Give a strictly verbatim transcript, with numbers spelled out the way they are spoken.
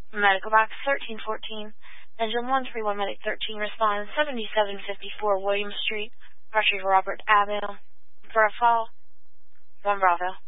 Medical box thirteen fourteen. Engine one three one Medic thirteen, respond seventy-seven fifty-four William Street. Archie Robert Avenue. For a fall, one Bravo.